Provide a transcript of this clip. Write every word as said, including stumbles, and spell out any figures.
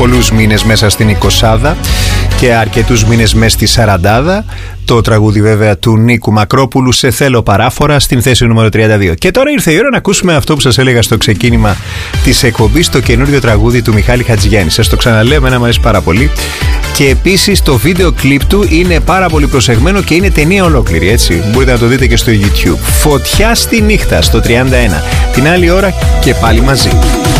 πολλούς μήνες μέσα στην εικοσάδα και αρκετούς μήνες μέσα στη σαραντάδα. Το τραγούδι βέβαια του Νίκου Μακρόπουλου, «Σε θέλω παράφορα», στην θέση νούμερο τριάντα δύο. Και τώρα ήρθε η ώρα να ακούσουμε αυτό που σας έλεγα στο ξεκίνημα της εκπομπής, το καινούριο τραγούδι του Μιχάλη Χατζηγιάννη. Σας το ξαναλέω, εμένα μου αρέσει πάρα πολύ. Και επίσης το βίντεο κλιπ του είναι πάρα πολύ προσεγμένο και είναι ταινία ολόκληρη, έτσι. Μπορείτε να το δείτε και στο YouTube. «Φωτιά στη νύχτα» στο τριάντα ένα. Την άλλη ώρα και πάλι μαζί.